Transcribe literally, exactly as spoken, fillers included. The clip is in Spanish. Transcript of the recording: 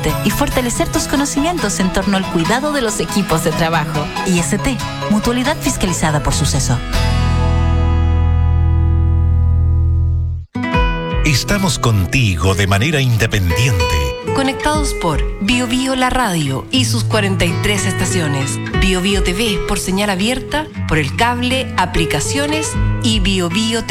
y fortalecer tus conocimientos en torno al cuidado de los equipos de trabajo. I S T, Mutualidad Fiscalizada por Suceso. Estamos contigo de manera independiente. Conectados por Bio Bio La Radio y sus cuarenta y tres estaciones. Bio Bio T V por señal abierta, por el cable, aplicaciones y Bio Bio T V.